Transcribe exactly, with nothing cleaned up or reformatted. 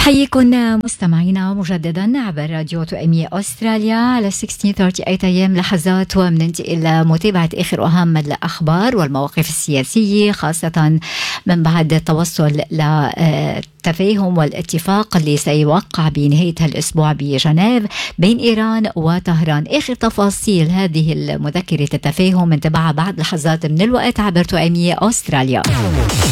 أحييكم مستمعينا مجددا عبر راديو توأمية أستراليا على ستة عشر ثلاثين وثمانين أيام لحظات، ومننتقل لمتابعة آخر وأهم الأخبار والمواقف السياسية، خاصة من بعد التوصل للتفاهم والاتفاق اللي سيوقع بنهاية هالأسبوع بجنيف بين إيران وطهران. آخر تفاصيل هذه المذكرة التفاهم انتبعها بعد لحظات من الوقت عبر توأمية أستراليا.